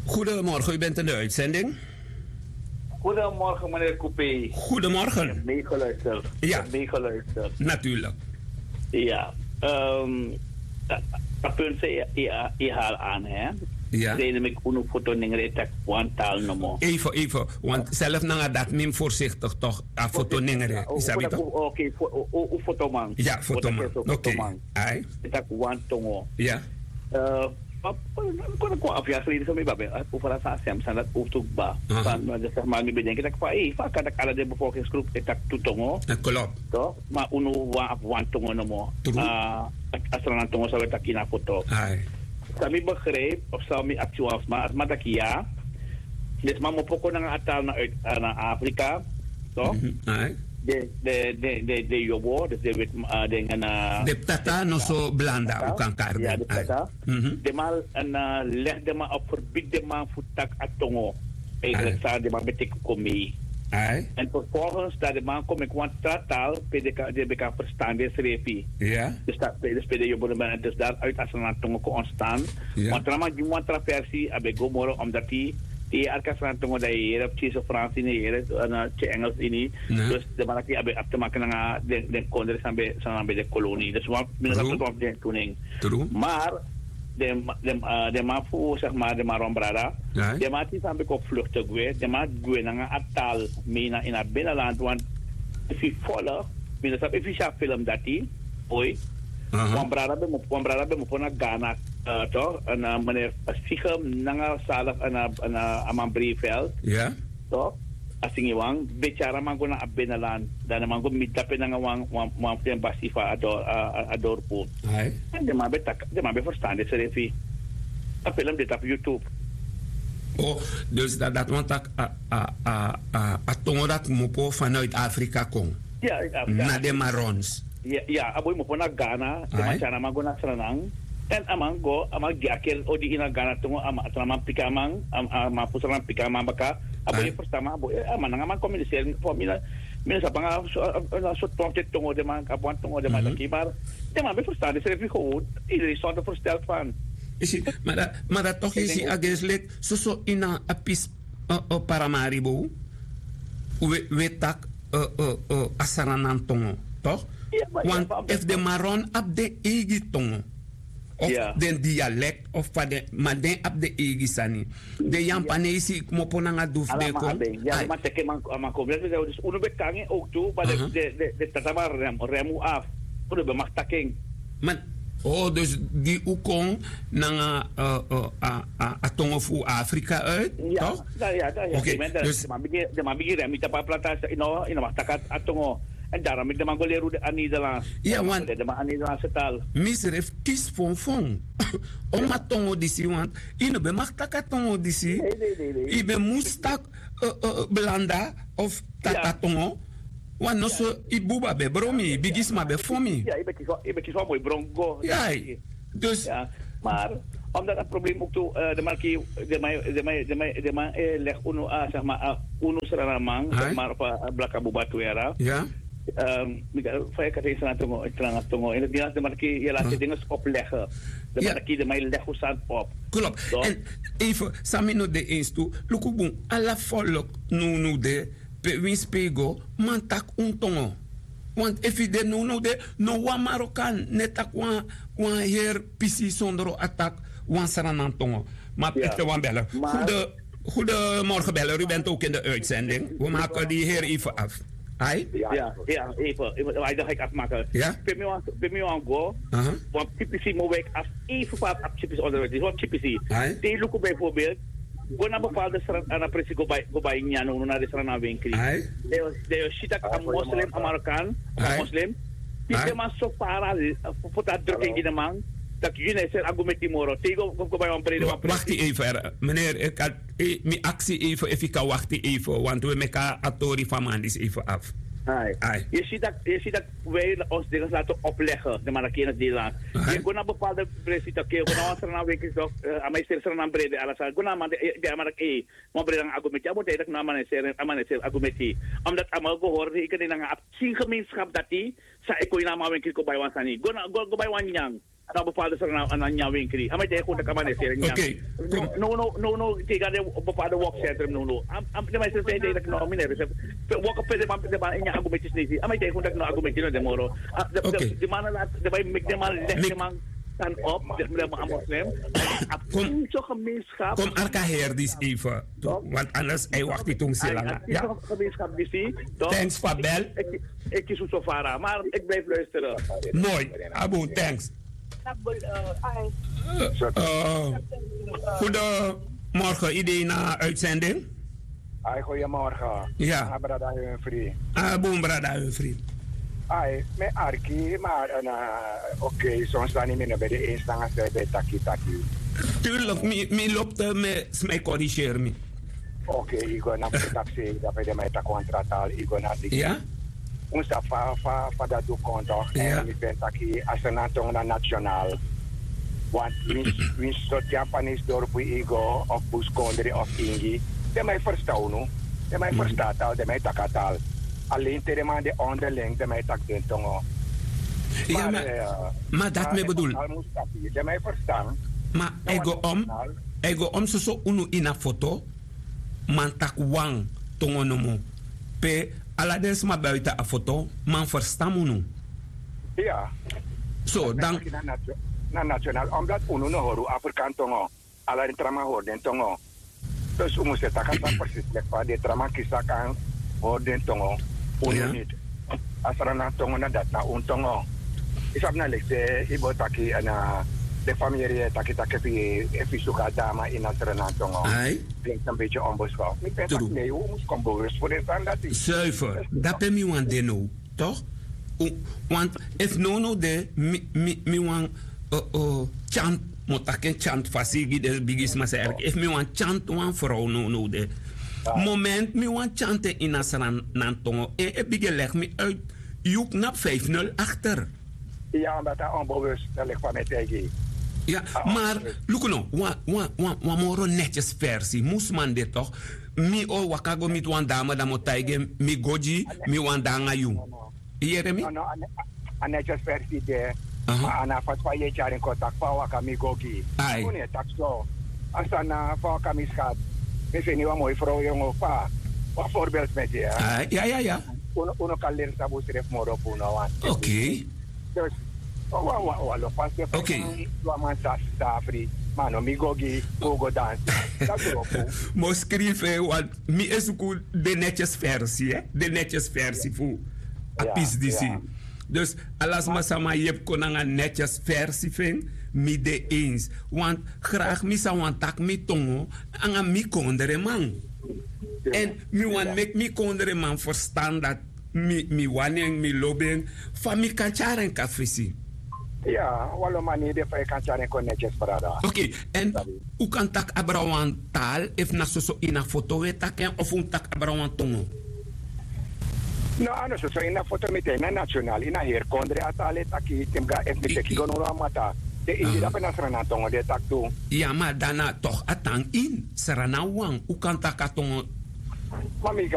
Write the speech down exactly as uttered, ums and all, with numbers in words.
Goedemorgen, u bent in de uitzending. Goedemorgen, meneer Coupé. Goedemorgen. Ik heb meegeluisterd. Ja. Ik heb meegeluisterd. Natuurlijk. Ja. Um, dat, dat punt zei je, je haal aan, hè? Ja. Reden ik een foto niet dat one taal no more. Even, even. Want zelf na dat min voorzichtig toch. A foto ningere. Isabi toch? Oké, o foto man. Ja, foto man. Oké. Ai. Dat one tongo. Ja. Uh, Kon ik af jaar geleden zo mee bij over dat Sam zijn dat ook ba. Van dat zeg maar nu bedenken dat ik van hey, vaak kan ik alle de bevolkingsgroep het tak tutongo. Klopt. Toch? Maar uno wa af wan tongo no mo. Ah, as er aan tongo zou tak in foto. Ai. Kami begreep of zou mi actuals maar as maar dat ja. Dus maar mo poko na atal na na Afrika. Toch? Ai. De de de de de yobo de de wit dengan de tata no so blanda ukan karbe. Ja, de tata. De mal en leg de ma op verbied de ma futak atongo. Eigenlijk sa de ma betek komi. Ai. En vervolgens dat de man kom ik want taal pdk de beka verstaan de srepi. Ja. Dus dat de spede yobo de man dus daar uit as na tongo ko ontstaan. Want drama die want traversie abe gomoro omdat die die arkasan tongo dai Europe chiso France ini Europe na che Engels ini terus de malaki abe ap te maken nga de de kondre sambe sambe de kolonie dus wat minstens dat op de tuning maar de de de mafu zeg maar de marombrada de mati sambe ko vluchten gwe de mat gwe nga atal mina in a binnenland want if you follow minstens if you shop film dati oi Wambrada be mo wambrada be mo pona Ghana toch en meneer Sigem nanga salaf en en amang briefel ja toch asingi wang bicara mangona abenalan dan mango mitape nanga wang wang wang basifa ador ador po hai de ma be tak de ma be verstaan de serie a film dit op YouTube. Oh, dus dat dat want a a a a a tongo dat mo po vanuit Afrika kom. Ja, na de marons. Ja, ja, aboy mo po na Ghana, de machana mango na Sranang. En amang go, amang giakel o di ina Ghana tungo ama atramang pikamang, ama pusarang pikamang baka. Aboy pertama aboy ama nang amang komunisir po mina mina sa panga so tongte tungo de man kapuan tungo de man kibar. De man be verstaan de servi goed. Iedereen soort de versteld van. Is het, maar dat, maar dat toch is die ageslik zo zo in een apis paramaribo. We we tak asaranan tongo, toch? Want if de maron op de egi tongo of yeah. den dialect of pa de maar den op de egi sani de jampanesi mo ponanga duf de ko ja maar teke man man ko dus uno be kange ook toe maar de de de tatama rem remu af uno be maktaking man oh dus die ukong nanga uh, uh, uh, uh, atongo fu Afrika uit ja toch ja ja ja okay dus maar bigi de maar bigi rem ita pa plata ino ino maktakat atongo. En daarom ik de man leer de Nederlands. Ja, want de man Nederlandse taal. Misref kies fon fon. Om a tongo disi want ino be maktaka tongo disi. Nee nee nee nee. Ibe mustak belanda of tata tongo. Want no so ibuba be bromi, bigisma be fomi. Ja, ibe kies ibe kies wel mooi bronco. Ja. Dus ja, maar omdat het probleem ook toe de markie de mij de mij de mij de mij leg uno a zeg maar uno seranamang zeg maar op blaka bubatu era. Ja. Um, saya kata sana tunggu, sana tunggu. Ini dia de markie je laat de dingen opleggen. De markie de mij leg hoe op. Klopt. En even samino de eens toe. Lukubun alla volk nu nu de winspego mantak un tongo. Want if je de nu nu de no wa Marokkaan net ak wan wan her pisi sondero attack wan saranan tongo. Maar ik te wan bellen. Goede Goedemorgen bellen. U bent ook in de uitzending. We maken die heer even af. Ai? Ja, ja, even. Wij dacht ik afmaken. Ja? Bij mij aan go. Want typisch moet ik als even vaak op typisch onderwijs. Dit is wat typisch. Die lukken bijvoorbeeld. Go naar bepaalde straat aan de precies go bij go bij Njano naar de straat naar winkel. De de shit dat een moslim, een Marokkaan, een moslim. Die is maar zo para voor dat drukking in de man. Dat je net zegt argument die moro. Tegen go bij een brede. Wacht even, meneer. Ik had mijn actie even, even kan wachten even, want we maken atori van man is even af. Ai. Je ziet dat, je ziet dat wij ons dingen laten opleggen, de Marokkaan in het Nederland. Je gaat naar bepaalde precies, oké, we gaan naar een week toch, aan mij stellen naar brede, alles. Go naar maar de de Marokkaan, maar brede een argument. Ja, moet je dat naar maar stellen, aan mij stellen argument. Omdat allemaal gehoord, ik denk dat een gemeenschap dat die, sa ik kon naar maar week ko bij wansani. Go naar go go bij wanyang. Ano bepaalde serna aan jouw winkel. Ama je goed kan maniseren. Oké. No no no no tegen de bepaalde workcentrum no no. Am am de mensen zeggen dat nou meneer is. Walk op de man de man in je argumentjes niet. Ama je goed dat nou argumentje no de moro. De de man laat de bij met de man de man staan op de man moslim. Kom zo gemeenschap. Kom arka herdis even. Want anders hij wacht niet om sila. Ja. Gemeenschap die. Thanks Fabel. Ik kies zo vara, maar ik blijf luisteren. Mooi. Abu, thanks. Uh, goedemorgen, iedereen na uitzending? Ay, goedemorgen. Ja. Ah, brada Humphrey. Ah, boom, brada Humphrey. Ay, met Arki, maar uh, oké, okay, soms staan niet meer bij de instangen bij Taki Taki. Tuurlijk, mi loopt met mij corrigeren me. Oké, ik ga naar de taxi, dat bij mij ta contrataal, ik ga naar die. Ja? Ons dat va va va dat doe contact. Ja. En ik ben Taki als een nationaal nationaal. Want wie wie soort Japanese dorp Igo of Buskondri of Ingi, de mij verstaan nu, de mij verstaat al, de mij takatal. Alleen tegen maar de onderling, de mij tak den tongo. Ja, maar, uh, maar dat me bedoel. De mij verstaan. Maar ik go om, ik go om zo zo unu in een foto, man tak wang tongo nomo. Pe aladens maar buiten een foto, man verstaan unu. Ja. Zo, dan. Na nationaal, omdat unu no horu Afrikaan tongo, ala de trama hoor den tongo. Dus u moest het takat precies lekpa de trama kisakan hoor den tongo, unu niet. Als er na tongo na dat na un tongo. Ik heb na lekte ibo taki na de familie taki taki pi efisuka dama in asra na tongo. Ai. Klinkt een beetje onbeschouwd. Ik ben tak nee, u moest kom bewust voor de standaard. Zuiver, dat ben je want de no, toch? Want if no no de mi mi mi want uh, uh, chant motaken chant fasigi de bigis maser if me want chant wan vrouw no no de moment me want chanten in asran nantongo e e bige leg me uit juk nap vijf nul achter. Ja, omdat hij onbewust ligt van het eigen. Ja, maar look no, wa wa wa wa moro netjes versie moest man dit toch? Mi o wakago mit wan dame da motaige mi goji mi wan danga yu. Hier mi? No no, een netjes versie de ana fatwa ye charin kontak pa waka mi gogi. Ai. Kuni tak so. Asa na pa waka mi schat. We zijn nu een mooi vrouw jongen pa. Wat voorbeeld met je. Ah, ja ja ja. Uno uno kan leren sabu seref moro puno wan. Oké. Dus wa wa wa lo pas de. Oké. Wa man sa sa free. Mano mi gogi go dance. Dat is ook. Mo schrijven want mi is ook de netjes versie hè. De netjes versie voor apis disi. Dus alas masama yep konanga netjes versie ving mi de eens. Want graag mi sa want tak mi tongo anga mi kondere man. En mi want make mi kondere man verstaan dat mi mi wanneer mi loben van mi kancharen kafisi. Ja, wallo mani de vrij kancharen kon netjes brada. Oké, okay. En hoe kan tak abrawan taal if na so so ina foto we taken of un tak abrawan tongo? No, ano so so ina foto mi na national ina hier kondre atale taki temga efni teki gono mata. De indi da pena serana tongo de tak tu. Ja, maar daarna toch atang in serana wang. Hoe kan tak atongo? Mami